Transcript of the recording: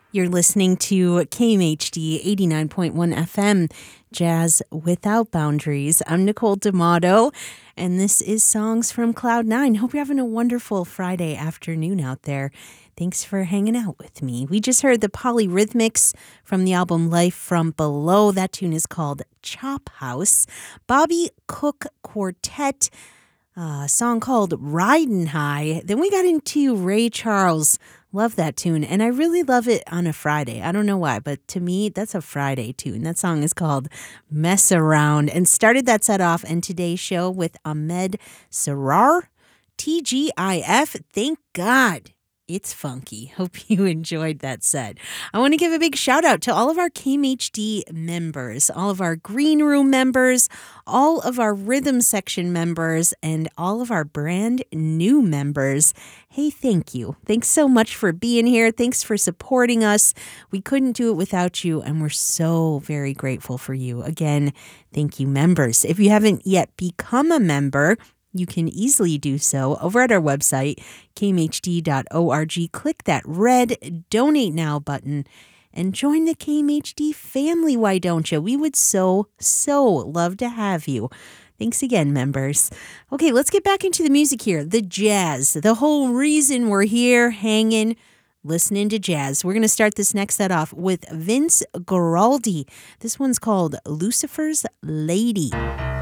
You're listening to KMHD 89.1 FM, Jazz Without Boundaries. I'm Nicole D'Amato, and this is Songs from Cloud9. Hope you're having a wonderful Friday afternoon out there. Thanks for hanging out with me. We just heard the Polyrhythmics from the album Life from Below. That tune is called Chop House. Bobby Cook Quartet, a song called Ridin' High. Then we got into Ray Charles. Love that tune, and I really love it on a Friday. I don't know why, but to me, that's a Friday tune. That song is called Mess Around, and started that set off in today's show with Ahmed Sarar, TGIF. Thank God. It's funky. Hope you enjoyed that set. I want to give a big shout out to all of our KMHD members, all of our Green Room members, all of our Rhythm Section members, and all of our brand new members. Hey, thank you. Thanks so much for being here. Thanks for supporting us. We couldn't do it without you, and we're so very grateful for you. Again, thank you, members. If you haven't yet become a member, you can easily do so over at our website, kmhd.org. Click that red Donate Now button and join the KMHD family, why don't you? We would so love to have you. Thanks again, members. Okay, let's get back into the music here. The jazz, the whole reason we're here hanging, listening to jazz. We're going to start this next set off with Vince Guaraldi. This one's called Lucifer's Lady.